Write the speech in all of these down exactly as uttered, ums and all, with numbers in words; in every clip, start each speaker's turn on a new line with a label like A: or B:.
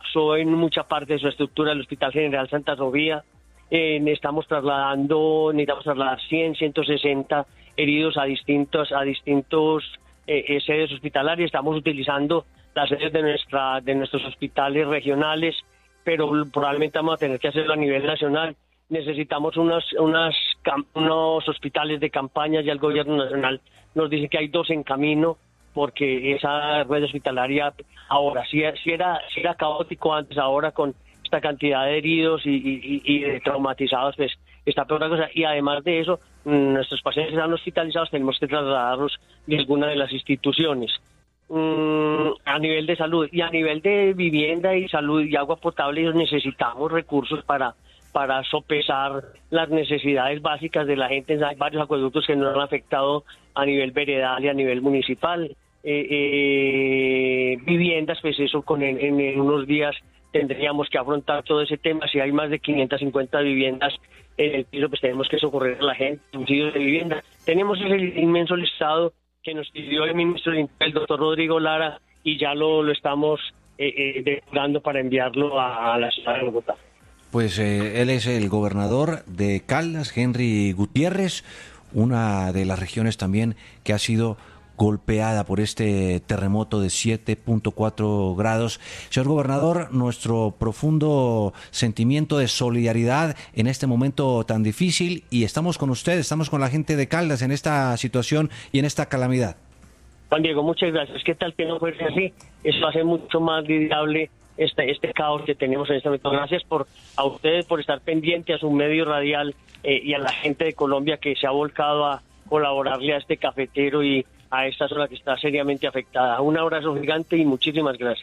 A: colapsó en mucha parte de su estructura el Hospital General Santa Sofía. Eh, estamos trasladando, necesitamos trasladar cien, ciento sesenta heridos a distintos, a distintos eh, eh, sedes hospitalarias. Estamos utilizando las sedes de nuestra, de nuestros hospitales regionales, pero probablemente vamos a tener que hacerlo a nivel nacional. Necesitamos unos, unas, unos hospitales de campaña. Ya el gobierno nacional nos dice que hay dos en camino, porque esa red hospitalaria ahora sí, sí era, sí era caótico antes, ahora con esta cantidad de heridos y, y, y de traumatizados, pues está peor la cosa. Y además de eso, nuestros pacientes están hospitalizados, tenemos que trasladarlos de alguna de las instituciones. Mm, a nivel de salud y a nivel de vivienda y salud y agua potable, necesitamos recursos para para sopesar las necesidades básicas de la gente. Hay varios acueductos que nos han afectado a nivel veredal y a nivel municipal. Eh, eh, viviendas, pues eso con en, en unos días tendríamos que afrontar todo ese tema. Si hay más de quinientas cincuenta viviendas en el piso, pues tenemos que socorrer a la gente, subsidios de vivienda. Tenemos ese inmenso listado que nos pidió el ministro del Interior, el doctor Rodrigo Lara, y ya lo, lo estamos eh, eh, depurando para enviarlo a, a la ciudad de Bogotá.
B: Pues eh, él es el gobernador de Caldas, Henry Gutiérrez, una de las regiones también que ha sido golpeada por este terremoto de siete punto cuatro grados. Señor gobernador, nuestro profundo sentimiento de solidaridad en este momento tan difícil, y estamos con usted, estamos con la gente de Caldas en esta situación y en esta calamidad.
A: Juan Diego, muchas gracias. ¿Qué tal que no fuese así? Eso hace mucho más lidiable Este, este caos que tenemos en este momento. Gracias por a ustedes por estar pendientes, a su medio radial eh, y a la gente de Colombia que se ha volcado a colaborarle a este cafetero y a esta zona que está seriamente afectada. Un abrazo gigante y muchísimas gracias.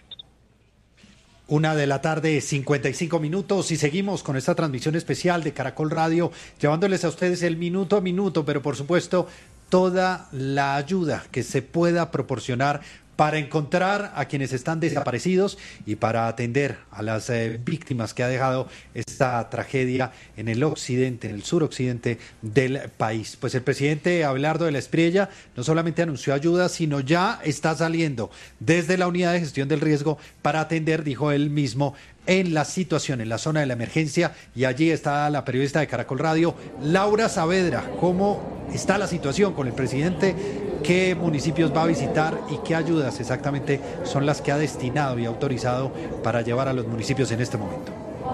C: Una de la tarde, cincuenta y cinco minutos, y seguimos con esta transmisión especial de Caracol Radio, llevándoles a ustedes el minuto a minuto, pero por supuesto toda la ayuda que se pueda proporcionar para encontrar a quienes están desaparecidos y para atender a las eh, víctimas que ha dejado esta tragedia en el occidente, en el suroccidente del país. Pues el presidente Abelardo de la Espriella no solamente anunció ayuda, sino ya está saliendo desde la unidad de gestión del riesgo para atender, dijo él mismo, en la situación, en la zona de la emergencia, y allí está la periodista de Caracol Radio, Laura Saavedra. ¿Cómo está la situación con el presidente? ¿Qué municipios va a visitar y qué ayudas exactamente son las que ha destinado y autorizado para llevar a los municipios en este momento?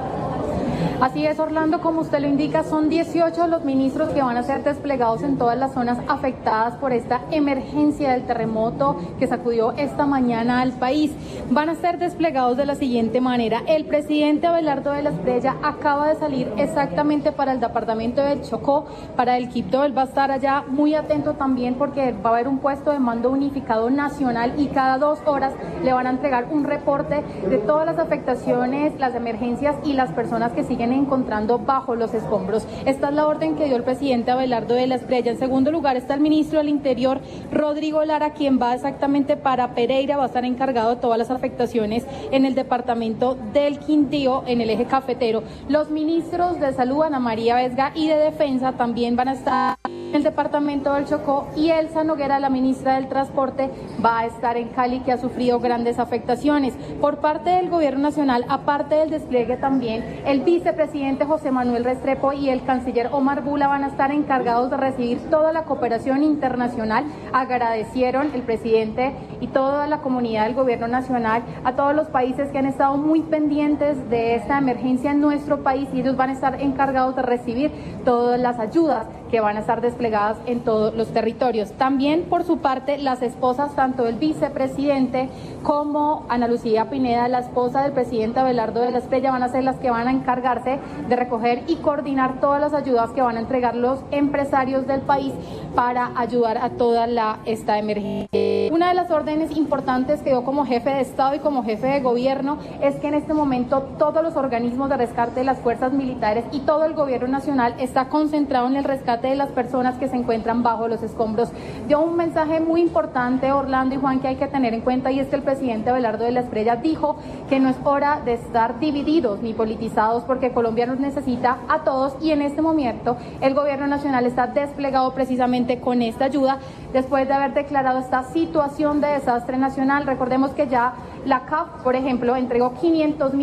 D: Así es, Orlando, como usted lo indica, son dieciocho los ministros que van a ser desplegados en todas las zonas afectadas por esta emergencia del terremoto que sacudió esta mañana al país. Van a ser desplegados de la siguiente manera. El presidente Abelardo de la Espriella acaba de salir exactamente para el departamento del Chocó, para el Quibdó. Él va a estar allá muy atento también porque va a haber un puesto de mando unificado nacional y cada dos horas le van a entregar un reporte de todas las afectaciones, las emergencias y las personas que siguen encontrando bajo los escombros. Esta es la orden que dio el presidente Abelardo de la Espriella. En segundo lugar está el ministro del Interior, Rodrigo Lara, quien va exactamente para Pereira, va a estar encargado de todas las afectaciones en el departamento del Quindío, en el eje cafetero. Los ministros de Salud, Ana María Vesga, y de Defensa también van a estar en el departamento del Chocó, y Elsa Noguera, la ministra del Transporte, va a estar en Cali, que ha sufrido grandes afectaciones. Por parte del gobierno nacional, aparte del despliegue también, el vicepresidente José Manuel Restrepo y el canciller Omar Bula van a estar encargados de recibir toda la cooperación internacional. Agradecieron el presidente y toda la comunidad del gobierno nacional a todos los países que han estado muy pendientes de esta emergencia en nuestro país, y ellos van a estar encargados de recibir todas las ayudas que van a estar desplegadas en todos los territorios. También, por su parte, las esposas, tanto del vicepresidente como Ana Lucía Pineda, la esposa del presidente Abelardo de la Espriella, van a ser las que van a encargarse de recoger y coordinar todas las ayudas que van a entregar los empresarios del país para ayudar a toda la, esta emergencia. Una de las órdenes importantes que dio como jefe de Estado y como jefe de gobierno es que en este momento todos los organismos de rescate de las fuerzas militares y todo el gobierno nacional está concentrado en el rescate de las personas que se encuentran bajo los escombros. Dio un mensaje muy importante, Orlando y Juan, que hay que tener en cuenta, y es que el presidente Abelardo de la Espriella dijo que no es hora de estar divididos ni politizados, porque Colombia nos necesita a todos, y en este momento el gobierno nacional está desplegado precisamente con esta ayuda después de haber declarado esta situación de desastre nacional. Recordemos que ya la C A F, por ejemplo, entregó quinientos mil